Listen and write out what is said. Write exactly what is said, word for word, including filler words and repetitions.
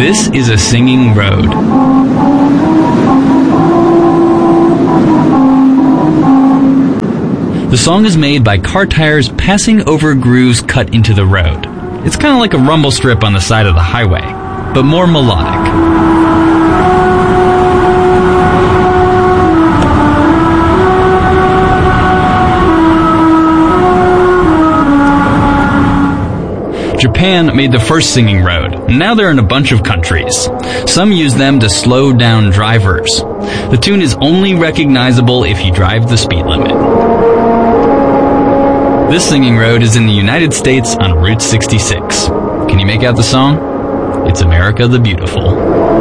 This is a singing road. The song is made by car tires passing over grooves cut into the road. It's kind of like a rumble strip on the side of the highway, but more melodic. Japan made the first singing road, and now they're in a bunch of countries. Some use them to slow down drivers. The tune is only recognizable if you drive the speed limit. This singing road is in the United States on Route sixty-six. Can you make out the song? It's America the Beautiful.